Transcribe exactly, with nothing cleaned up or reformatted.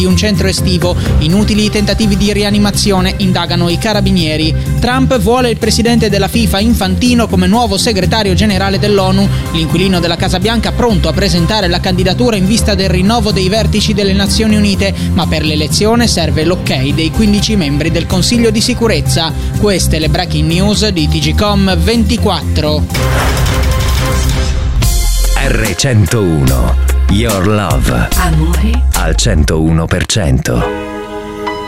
di un centro estivo. Inutili tentativi di rianimazione, indagano i carabinieri. Trump vuole il presidente della FIFA Infantino come nuovo segretario generale dell'ONU. L'inquilino della Casa Bianca pronto a presentare la candidatura in vista del rinnovo dei vertici delle Nazioni Unite, ma per l'elezione serve l'ok dei quindici membri del Consiglio di sicurezza. Queste le breaking news di T G Com ventiquattro. R centouno, Your Love. Amore Al centouno per cento.